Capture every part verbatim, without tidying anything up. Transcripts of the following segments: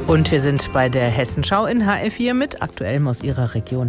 Und wir sind bei der Hessenschau in H R vier mit Aktuellem aus Ihrer Region.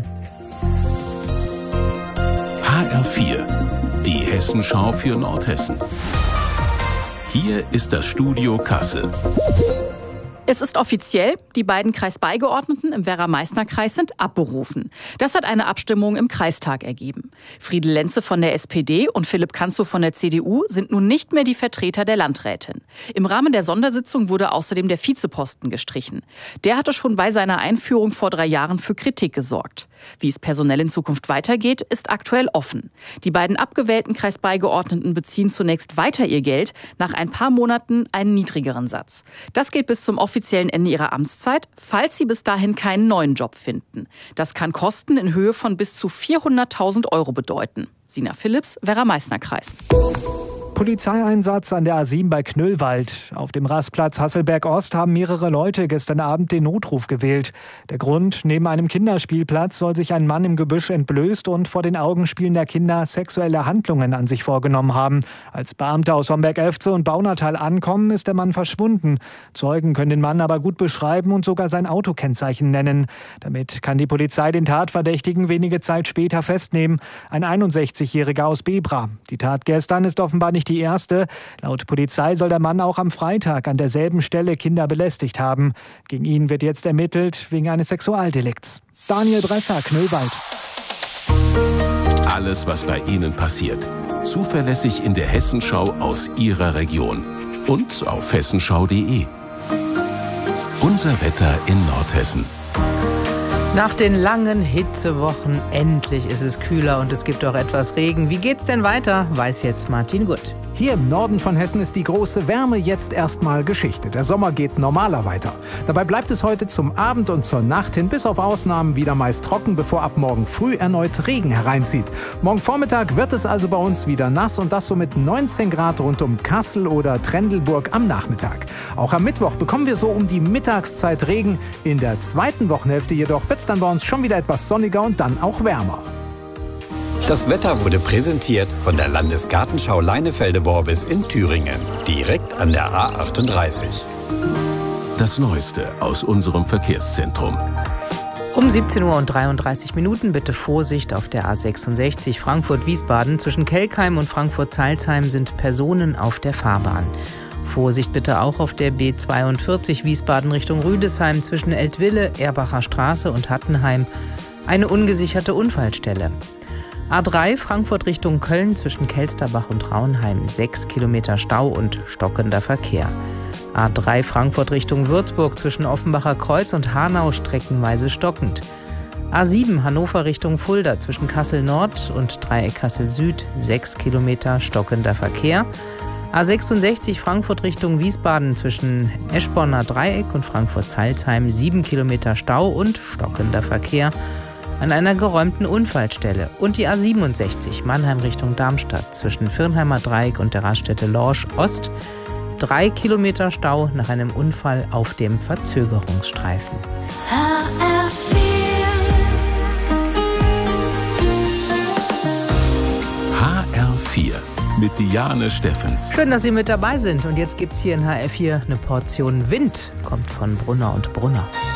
H R vier, die Hessenschau für Nordhessen. Hier ist das Studio Kassel. Es ist offiziell, die beiden Kreisbeigeordneten im Werra-Meißner-Kreis sind abberufen. Das hat eine Abstimmung im Kreistag ergeben. Friedel Lenze von der S P D und Philipp Kanzow von der C D U sind nun nicht mehr die Vertreter der Landrätin. Im Rahmen der Sondersitzung wurde außerdem der Vizeposten gestrichen. Der hatte schon bei seiner Einführung vor drei Jahren für Kritik gesorgt. Wie es personell in Zukunft weitergeht, ist aktuell offen. Die beiden abgewählten Kreisbeigeordneten beziehen zunächst weiter ihr Geld, nach ein paar Monaten einen niedrigeren Satz. Das geht bis zum offiziellen Ende ihrer Amtszeit, falls sie bis dahin keinen neuen Job finden. Das kann Kosten in Höhe von bis zu vierhunderttausend Euro bedeuten. Sina Philipps, Werra-Meißner-Kreis. Polizeieinsatz an der A sieben bei Knüllwald. Auf dem Rastplatz Hasselberg-Ost haben mehrere Leute gestern Abend den Notruf gewählt. Der Grund: Neben einem Kinderspielplatz soll sich ein Mann im Gebüsch entblößt und vor den Augen spielender Kinder sexuelle Handlungen an sich vorgenommen haben. Als Beamte aus Homberg-Efze und Baunatal ankommen, ist der Mann verschwunden. Zeugen können den Mann aber gut beschreiben und sogar sein Autokennzeichen nennen. Damit kann die Polizei den Tatverdächtigen wenige Zeit später festnehmen. Ein einundsechzigjähriger aus Bebra. Die Tat gestern ist offenbar nicht die erste. Laut Polizei soll der Mann auch am Freitag an derselben Stelle Kinder belästigt haben. Gegen ihn wird jetzt ermittelt wegen eines Sexualdelikts. Daniel Bresser, Knüllwald. Alles, was bei Ihnen passiert. Zuverlässig in der Hessenschau aus Ihrer Region. Und auf hessenschau punkt de. Unser Wetter in Nordhessen. Nach den langen Hitzewochen endlich ist es kühler und es gibt auch etwas Regen. Wie geht's denn weiter? Weiß jetzt Martin Gutt. Hier im Norden von Hessen ist die große Wärme jetzt erstmal Geschichte. Der Sommer geht normaler weiter. Dabei bleibt es heute zum Abend und zur Nacht hin bis auf Ausnahmen wieder meist trocken, bevor ab morgen früh erneut Regen hereinzieht. Morgen Vormittag wird es also bei uns wieder nass und das so mit neunzehn Grad rund um Kassel oder Trendelburg am Nachmittag. Auch am Mittwoch bekommen wir so um die Mittagszeit Regen. In der zweiten Wochenhälfte jedoch wird es dann bei uns schon wieder etwas sonniger und dann auch wärmer. Das Wetter wurde präsentiert von der Landesgartenschau Leinefelde-Worbis in Thüringen, direkt an der A achtunddreißig. Das Neueste aus unserem Verkehrszentrum. Um siebzehn Uhr und dreiunddreißig Minuten bitte Vorsicht auf der A sechsundsechzig Frankfurt-Wiesbaden. Zwischen Kelkheim und Frankfurt-Zeilsheim sind Personen auf der Fahrbahn. Vorsicht bitte auch auf der B zweiundvierzig Wiesbaden Richtung Rüdesheim zwischen Eltville, Erbacher Straße und Hattenheim. Eine ungesicherte Unfallstelle. A drei Frankfurt Richtung Köln zwischen Kelsterbach und Raunheim, sechs Kilometer Stau und stockender Verkehr. A drei Frankfurt Richtung Würzburg zwischen Offenbacher Kreuz und Hanau streckenweise stockend. A sieben Hannover Richtung Fulda zwischen Kassel Nord und Dreieck Kassel Süd, sechs Kilometer stockender Verkehr. A sechsundsechzig Frankfurt Richtung Wiesbaden zwischen Eschborner Dreieck und Frankfurt-Zeilsheim, sieben Kilometer Stau und stockender Verkehr an einer geräumten Unfallstelle. Und die A siebenundsechzig Mannheim Richtung Darmstadt zwischen Firnheimer Dreieck und der Raststätte Lorsch Ost, drei Kilometer Stau nach einem Unfall auf dem Verzögerungsstreifen. H R vier mit Diane Steffens. Schön, dass Sie mit dabei sind. Und jetzt gibt's hier in H R vier eine Portion Wind. Kommt von Brunner und Brunner.